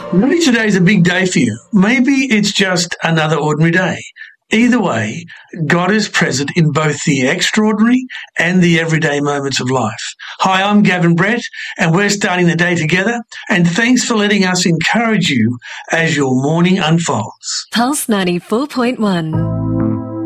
Maybe today's a big day for you. Maybe it's just another ordinary day. Either way, God is present in both the extraordinary and the everyday moments of life. Hi, I'm Gavin Brett, and we're starting the day together. And thanks for letting us encourage you as your morning unfolds. Pulse 94.1.